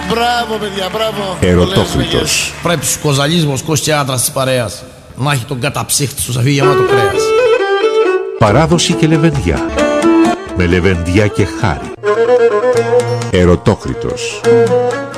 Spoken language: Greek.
Μπράβο, παιδιά, μπράβο. Ερωτόκριτος. Πρέπει στους κοζαλίσμος και άντρας της παρέας να έχει τον καταψύχτη του σαφί γεμάτο κρέας. Παράδοση και λεβεντιά. Με λεβεντιά και χάρη. Ερωτόκριτος.